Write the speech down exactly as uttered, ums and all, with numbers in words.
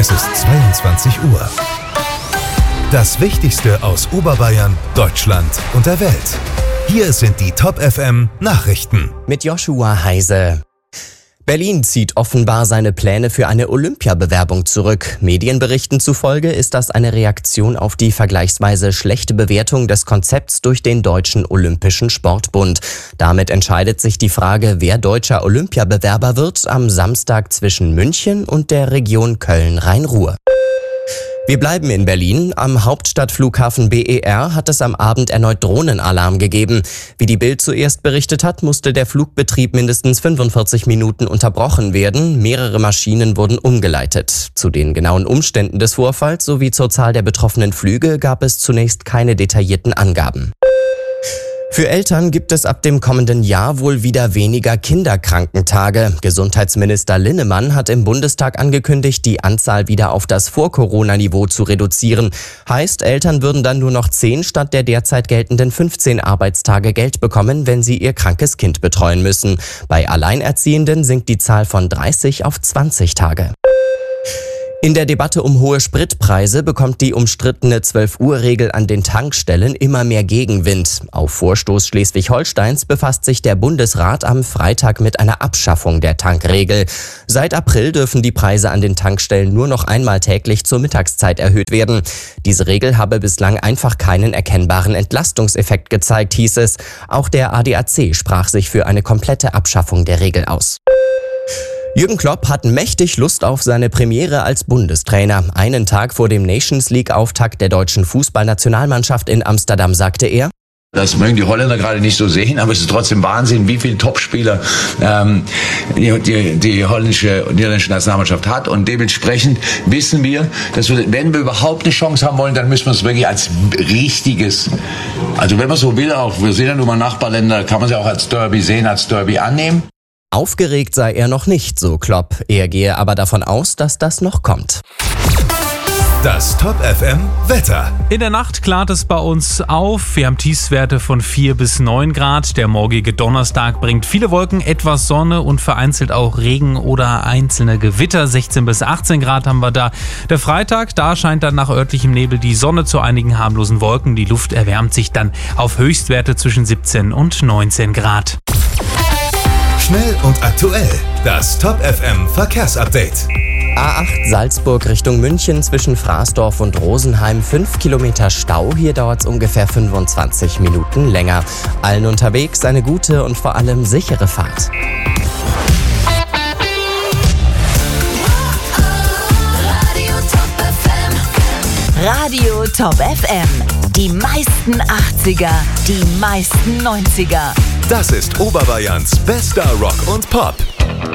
Es ist zweiundzwanzig Uhr. Das Wichtigste aus Oberbayern, Deutschland und der Welt. Hier sind die Top F M Nachrichten. Mit Joshua Heise. Berlin zieht offenbar seine Pläne für eine Olympiabewerbung zurück. Medienberichten zufolge ist das eine Reaktion auf die vergleichsweise schlechte Bewertung des Konzepts durch den Deutschen Olympischen Sportbund. Damit entscheidet sich die Frage, wer deutscher Olympiabewerber wird, am Samstag zwischen München und der Region Köln-Rhein-Ruhr. Wir bleiben in Berlin. Am Hauptstadtflughafen B E R hat es am Abend erneut Drohnenalarm gegeben. Wie die Bild zuerst berichtet hat, musste der Flugbetrieb mindestens fünfundvierzig Minuten unterbrochen werden. Mehrere Maschinen wurden umgeleitet. Zu den genauen Umständen des Vorfalls sowie zur Zahl der betroffenen Flüge gab es zunächst keine detaillierten Angaben. Für Eltern gibt es ab dem kommenden Jahr wohl wieder weniger Kinderkrankentage. Gesundheitsminister Linnemann hat im Bundestag angekündigt, die Anzahl wieder auf das Vor-Corona-Niveau zu reduzieren. Heißt, Eltern würden dann nur noch zehn statt der derzeit geltenden fünfzehn Arbeitstage Geld bekommen, wenn sie ihr krankes Kind betreuen müssen. Bei Alleinerziehenden sinkt die Zahl von dreißig auf zwanzig Tage. In der Debatte um hohe Spritpreise bekommt die umstrittene zwölf-Uhr-Regel an den Tankstellen immer mehr Gegenwind. Auf Vorstoß Schleswig-Holsteins befasst sich der Bundesrat am Freitag mit einer Abschaffung der Tankregel. Seit April dürfen die Preise an den Tankstellen nur noch einmal täglich zur Mittagszeit erhöht werden. Diese Regel habe bislang einfach keinen erkennbaren Entlastungseffekt gezeigt, hieß es. Auch der A D A C sprach sich für eine komplette Abschaffung der Regel aus. Jürgen Klopp hat mächtig Lust auf seine Premiere als Bundestrainer. Einen Tag vor dem Nations League-Auftakt der deutschen Fußballnationalmannschaft in Amsterdam sagte er: Das mögen die Holländer gerade nicht so sehen, aber es ist trotzdem Wahnsinn, wie viele Topspieler ähm, die, die, die holländische und niederländische Nationalmannschaft hat. Und dementsprechend wissen wir, dass wir, wenn wir überhaupt eine Chance haben wollen, dann müssen wir es wirklich als richtiges, also wenn man so will, auch wir sehen ja nun mal Nachbarländer, kann man sie auch als Derby sehen, als Derby annehmen. Aufgeregt sei er noch nicht, so Klopp. Er gehe aber davon aus, dass das noch kommt. Das Top F M Wetter. In der Nacht klart es bei uns auf. Wir haben Tiefstwerte von vier bis neun Grad. Der morgige Donnerstag bringt viele Wolken, etwas Sonne und vereinzelt auch Regen oder einzelne Gewitter. sechzehn bis achtzehn Grad haben wir da. Der Freitag, da scheint dann nach örtlichem Nebel die Sonne zu einigen harmlosen Wolken. Die Luft erwärmt sich dann auf Höchstwerte zwischen siebzehn und neunzehn Grad. Schnell und aktuell. Das Top F M Verkehrsupdate. A acht Salzburg Richtung München zwischen Fraßdorf und Rosenheim. fünf Kilometer Stau. Hier dauert es ungefähr fünfundzwanzig Minuten länger. Allen unterwegs eine gute und vor allem sichere Fahrt. Radio Top F M. Die meisten achtziger, die meisten neunziger. Das ist Oberbayerns bester Rock und Pop.